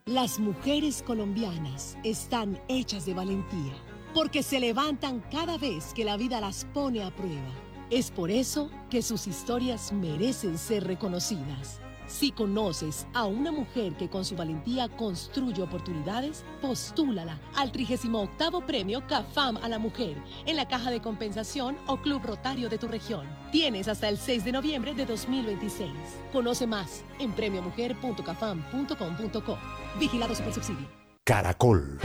Las mujeres colombianas están hechas de valentía, porque se levantan cada vez que la vida las pone a prueba. Es por eso que sus historias merecen ser reconocidas. Si conoces a una mujer que con su valentía construye oportunidades, postúlala al 38º Premio CAFAM a la Mujer en la Caja de Compensación o Club Rotario de tu región. Tienes hasta el 6 de noviembre de 2026. Conoce más en premiomujer.cafam.com.co. Vigilado Supersubsidio. Caracol.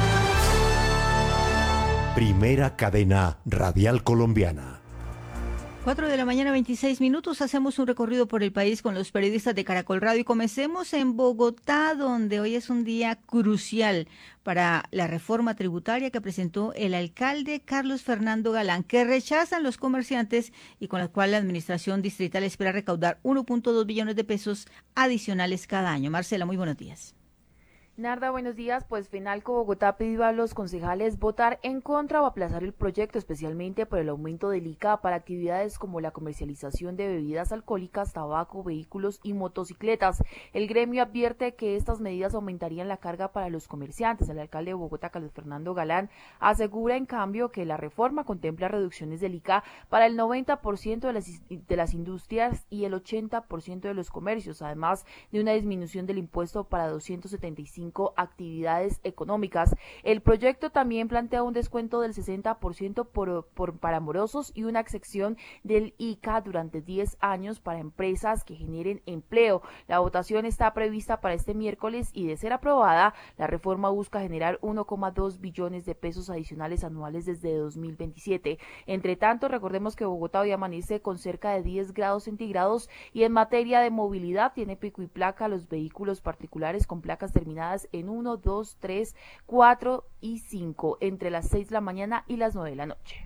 Primera cadena radial colombiana. 4 de la mañana, 26 minutos. Hacemos un recorrido por el país con los periodistas de Caracol Radio y comencemos en Bogotá, donde hoy es un día crucial para la reforma tributaria que presentó el alcalde Carlos Fernando Galán, que rechazan los comerciantes y con la cual la administración distrital espera recaudar 1.2 billones de pesos adicionales cada año. Marcela, muy buenos días. Narda, buenos días. Pues Fenalco Bogotá pidió a los concejales votar en contra o aplazar el proyecto, especialmente por el aumento del ICA para actividades como la comercialización de bebidas alcohólicas, tabaco, vehículos y motocicletas. El gremio advierte que estas medidas aumentarían la carga para los comerciantes. El alcalde de Bogotá, Carlos Fernando Galán, asegura en cambio que la reforma contempla reducciones del ICA para el 90% de las industrias y el 80% de los comercios, además de una disminución del impuesto para 275 actividades económicas. El proyecto también plantea un descuento del 60% para morosos y una excepción del ICA durante 10 años para empresas que generen empleo. La votación está prevista para este miércoles y, de ser aprobada, la reforma busca generar 1,2 billones de pesos adicionales anuales desde 2027. Entre tanto, recordemos que Bogotá hoy amanece con cerca de 10 grados centígrados y en materia de movilidad tiene pico y placa los vehículos particulares con placas terminadas en 1, 2, 3, 4 y 5 entre las 6 de la mañana y las 9 de la noche.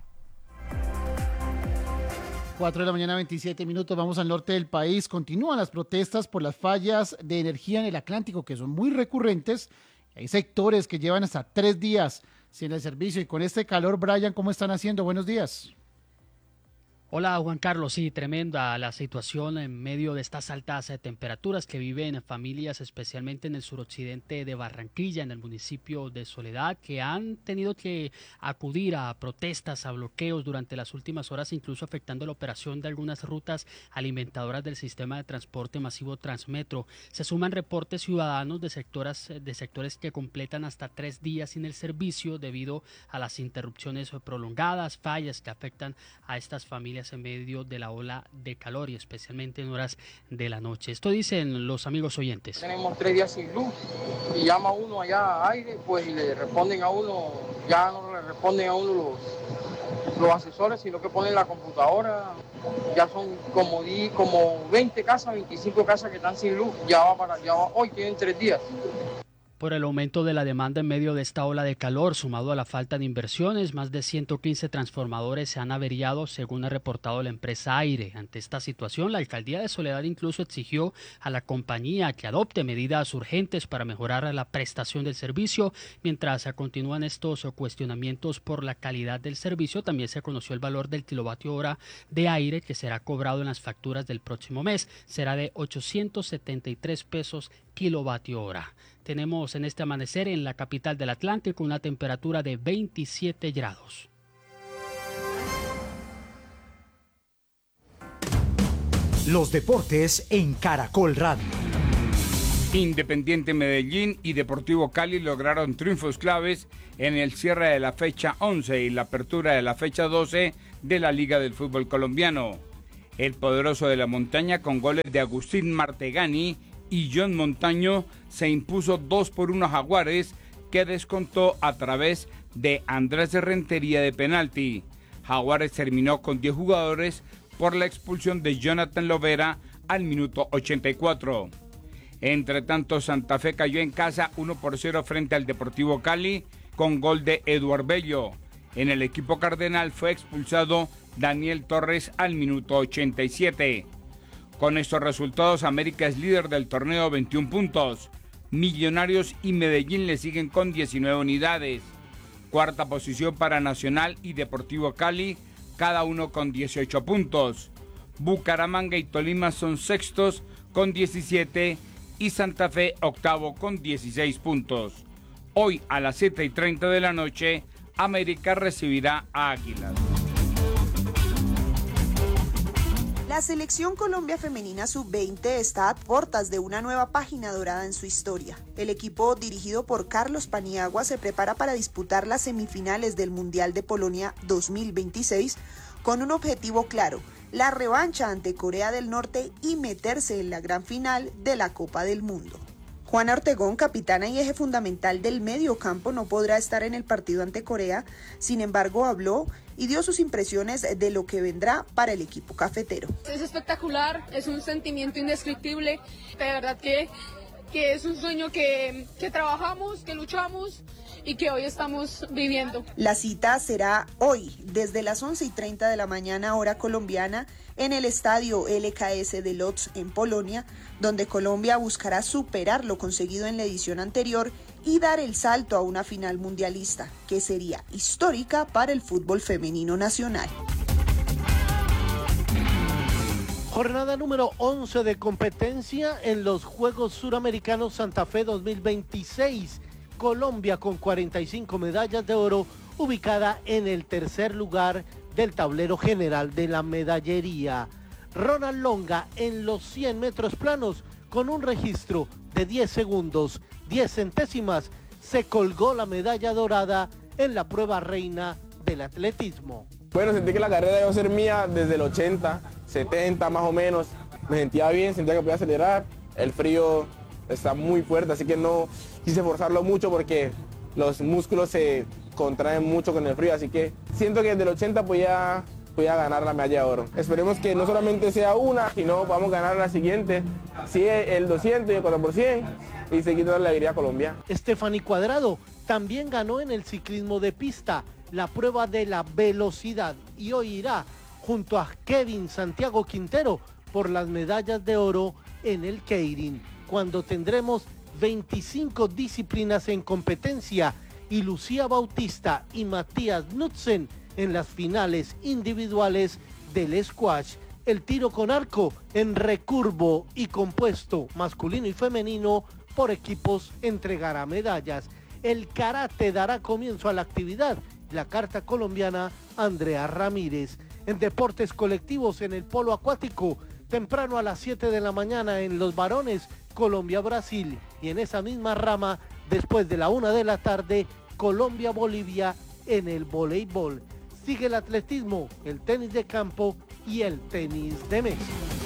4 de la mañana, 27 minutos. Vamos al norte del país. Continúan las protestas por las fallas de energía en el Atlántico, que son muy recurrentes. Hay sectores que llevan hasta 3 días sin el servicio. Y con este calor, Brian, ¿cómo están haciendo? Buenos días. Hola Juan Carlos, sí, tremenda la situación en medio de estas altas temperaturas que viven familias, especialmente en el suroccidente de Barranquilla, en el municipio de Soledad, que han tenido que acudir a protestas, a bloqueos durante las últimas horas, incluso afectando la operación de algunas rutas alimentadoras del sistema de transporte masivo Transmetro. Se suman reportes ciudadanos de sectores que completan hasta 3 días sin el servicio debido a las interrupciones prolongadas, fallas que afectan a estas familias en medio de la ola de calor y especialmente en horas de la noche. Esto dicen los amigos oyentes. Tenemos 3 días sin luz y llama uno allá a aire, pues y le responden a uno, ya no le responden a uno los asesores, sino que ponen la computadora. Ya son como 20 casas, 25 casas que están sin luz, hoy tienen 3 días. Por el aumento de la demanda en medio de esta ola de calor, sumado a la falta de inversiones, más de 115 transformadores se han averiado, según ha reportado la empresa Aire. Ante esta situación, la alcaldía de Soledad incluso exigió a la compañía que adopte medidas urgentes para mejorar la prestación del servicio. Mientras continúan estos cuestionamientos por la calidad del servicio, también se conoció el valor del kilovatio hora de aire que será cobrado en las facturas del próximo mes. Será de 873 pesos kilovatio hora. Tenemos en este amanecer en la capital del Atlántico una temperatura de 27 grados. Los deportes en Caracol Radio. Independiente Medellín y Deportivo Cali lograron triunfos claves en el cierre de la fecha 11 y la apertura de la fecha 12 de la Liga del Fútbol Colombiano. El poderoso de la montaña, con goles de Agustín Martegani y John Montaño, se impuso 2-1 a Jaguares, que descontó a través de Andrés Rentería de penalti. Jaguares terminó con 10 jugadores por la expulsión de Jonathan Lovera al minuto 84. Entre tanto, Santa Fe cayó en casa 1-0 frente al Deportivo Cali con gol de Eduard Bello. En el equipo cardenal fue expulsado Daniel Torres al minuto 87. Con estos resultados, América es líder del torneo, 21 puntos. Millonarios y Medellín le siguen con 19 unidades. Cuarta posición para Nacional y Deportivo Cali, cada uno con 18 puntos. Bucaramanga y Tolima son sextos con 17 y Santa Fe octavo con 16 puntos. Hoy a las 7:30 de la noche, América recibirá a Águilas. La selección Colombia femenina sub-20 está a puertas de una nueva página dorada en su historia. El equipo dirigido por Carlos Paniagua se prepara para disputar las semifinales del Mundial de Polonia 2026 con un objetivo claro: la revancha ante Corea del Norte y meterse en la gran final de la Copa del Mundo. Juana Ortegón, capitana y eje fundamental del medio campo, no podrá estar en el partido ante Corea. Sin embargo, habló y dio sus impresiones de lo que vendrá para el equipo cafetero. Es espectacular, es un sentimiento indescriptible, de verdad que es un sueño que trabajamos, que luchamos y que hoy estamos viviendo. La cita será hoy, desde las 11:30 de la mañana, hora colombiana, en el estadio LKS de Lodz en Polonia, donde Colombia buscará superar lo conseguido en la edición anterior y dar el salto a una final mundialista, que sería histórica para el fútbol femenino nacional. Jornada número 11 de competencia en los Juegos Suramericanos Santa Fe 2026. Colombia con 45 medallas de oro, ubicada en el tercer lugar del tablero general de la medallería. Ronald Longa en los 100 metros planos con un registro de 10 segundos, 10 centésimas, se colgó la medalla dorada en la prueba reina del atletismo. Bueno, sentí que la carrera iba a ser mía desde el 80, 70 más o menos. Me sentía bien, sentía que podía acelerar. El frío está muy fuerte, así que no quise forzarlo mucho porque los músculos se contraen mucho con el frío, así que siento que desde el 80 podía ganar la medalla de oro. Esperemos que no solamente sea una, sino vamos a ganar la siguiente, sí, el 200 y el 4%, y seguir dando la alegría a Colombia. Stephanie Cuadrado también ganó en el ciclismo de pista, la prueba de la velocidad, y hoy irá junto a Kevin Santiago Quintero por las medallas de oro en el Keirin, cuando tendremos 25 disciplinas en competencia y Lucía Bautista y Matías Knudsen en las finales individuales del squash. El tiro con arco en recurvo y compuesto masculino y femenino por equipos entregará medallas. El karate dará comienzo a la actividad. La carta colombiana Andrea Ramírez. En deportes colectivos en el polo acuático, temprano a las 7 de la mañana en los varones, Colombia-Brasil, y en esa misma rama, después de la 1 de la tarde, Colombia-Bolivia en el voleibol. Sigue el atletismo, el tenis de campo y el tenis de mesa.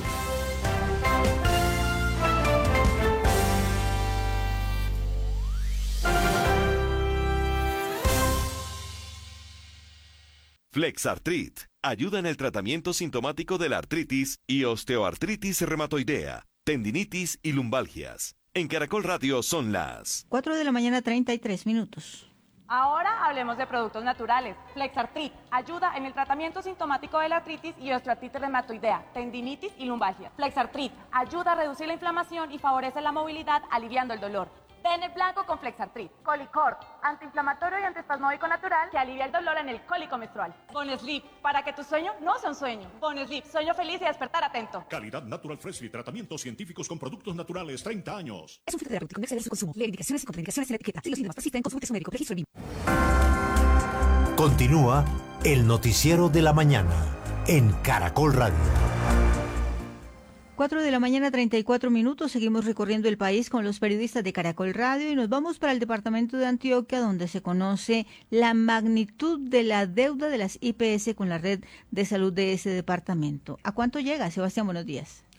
Flexartrit ayuda en el tratamiento sintomático de la artritis y osteoartritis reumatoidea, tendinitis y lumbalgias. En Caracol Radio son las 4 de la mañana, 33 minutos. Ahora hablemos de productos naturales. Flexartrit ayuda en el tratamiento sintomático de la artritis y osteoartritis reumatoidea, tendinitis y lumbalgia. Flexartrit ayuda a reducir la inflamación y favorece la movilidad, aliviando el dolor. Den el blanco con Flexartrit. Colicort, antiinflamatorio y antiespasmódico natural que alivia el dolor en el cólico menstrual. Bonesleep, para que tu sueño no sea un sueño. Bonesleep, sueño feliz y despertar atento. Calidad Natural Freshly, tratamientos científicos con productos naturales, 30 años. Es un fitoterapéutico, no exceder su consumo. Lee indicaciones y contraindicaciones en la etiqueta. Si los síntomas persisten, consulte a su médico. Registro BIM. Continúa el noticiero de la mañana en Caracol Radio. 4 de la mañana, 34 minutos. Seguimos recorriendo el país con los periodistas de Caracol Radio y nos vamos para el departamento de Antioquia, donde se conoce la magnitud de la deuda de las IPS con la red de salud de ese departamento. ¿A cuánto llega, Sebastián? Buenos días.